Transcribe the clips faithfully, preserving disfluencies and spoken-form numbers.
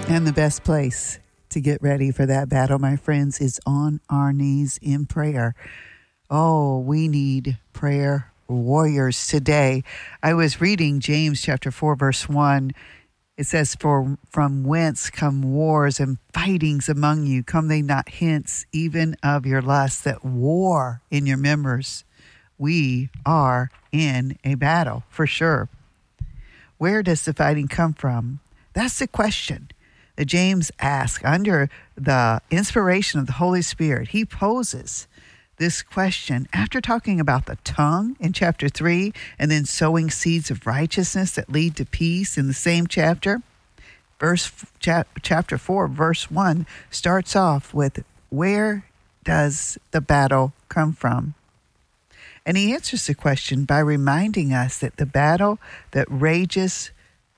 And the best place to get ready for that battle, my friends, is on our knees in prayer. Oh, we need prayer warriors today. I was reading James chapter four, verse one. It says, For from whence come wars and fightings among you? Come they not hence, even of your lust, that war in your members? We are in a battle, for sure. Where does the fighting come from? That's the question that James asks under the inspiration of the Holy Spirit. He poses this question after talking about the tongue in chapter three and then sowing seeds of righteousness that lead to peace in the same chapter. Verse chapter four, verse one starts off with, where does the battle come from? And he answers the question by reminding us that the battle that rages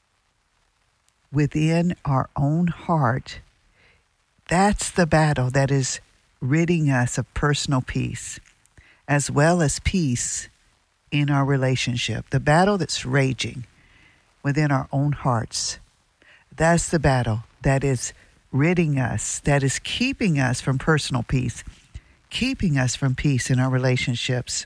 within our own heart, that's the battle that is ridding us of personal peace, as well as peace in our relationship. The battle that's raging within our own hearts, that's the battle that is ridding us, that is keeping us from personal peace, keeping us from peace in our relationships.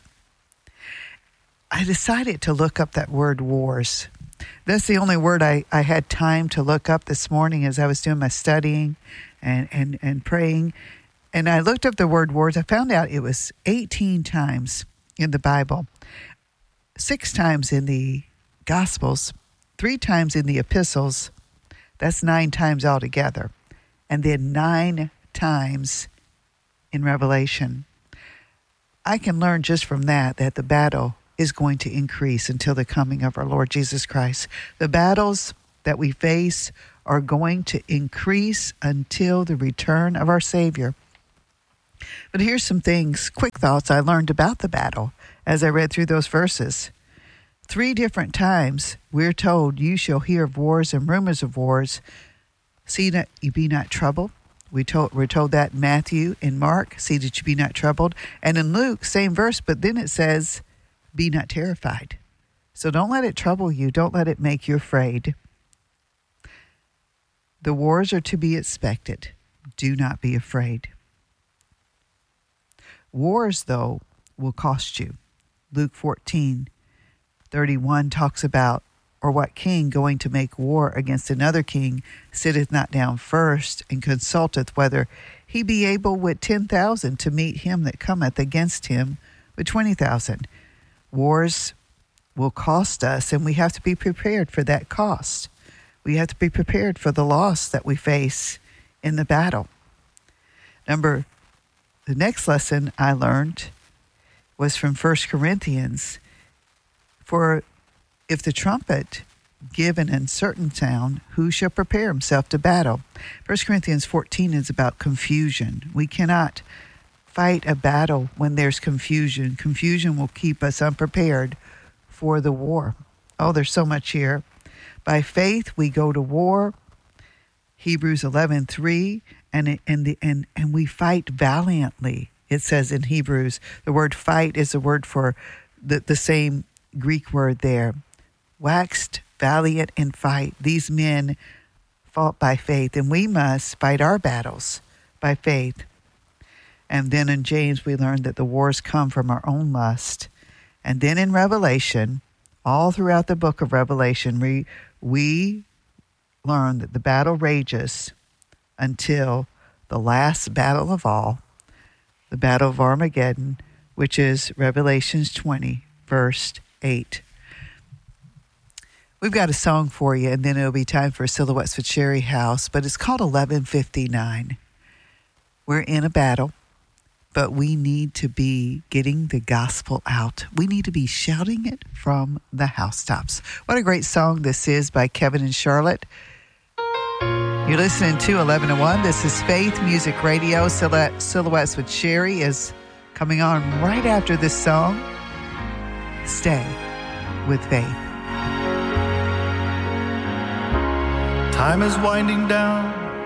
I decided to look up that word wars. That's the only word I, I had time to look up this morning as I was doing my studying and, and, and praying. And I looked up the word wars. I found out it was eighteen times in the Bible, six times in the Gospels, three times in the epistles. That's nine times altogether. And then nine times in Revelation. I can learn just from that that the battle is going to increase until the coming of our Lord Jesus Christ. The battles that we face are going to increase until the return of our Savior. But here's some things, quick thoughts I learned about the battle as I read through those verses. Three different times we're told, you shall hear of wars and rumors of wars. See that you be not troubled. We told, we're told that in Matthew and Mark, see that you be not troubled. And in Luke, same verse, but then it says, be not terrified. So don't let it trouble you. Don't let it make you afraid. The wars are to be expected. Do not be afraid. Wars, though, will cost you. Luke fourteen thirty-one talks about, or what king going to make war against another king sitteth not down first and consulteth whether he be able with ten thousand to meet him that cometh against him with twenty thousand. Wars will cost us, and we have to be prepared for that cost. We have to be prepared for the loss that we face in the battle. Number, the next lesson I learned was from First Corinthians. For if the trumpet give an uncertain sound, who shall prepare himself to battle? First Corinthians fourteen is about confusion. We cannot fight a battle when there's confusion. Confusion will keep us unprepared for the war. Oh, there's so much here. By faith, we go to war. Hebrews eleven three, and and the and and we fight valiantly. It says in Hebrews, the word fight is the word for the, the same Greek word there. Waxed valiant in fight. These men fought by faith, and we must fight our battles by faith. And then in James, we learned that the wars come from our own lust. And then in Revelation, all throughout the book of Revelation, we, we learn that the battle rages until the last battle of all, the battle of Armageddon, which is Revelations twenty, verse eight. We've got a song for you, and then it'll be time for Silhouettes with Sherry House, but it's called eleven fifty-nine. We're in a battle, but we need to be getting the gospel out. We need to be shouting it from the housetops. What a great song this is by Kevin and Charlotte. You're listening to eleven oh one. This is Faith Music Radio. Silhouettes with Sherry is coming on right after this song. Stay with Faith. Time is winding down